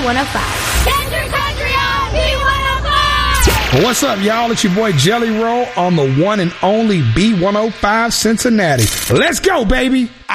B105. Kendrick Country on B105. What's up, y'all? It's your boy Jelly Roll on the one and only B105 Cincinnati. Let's go, baby.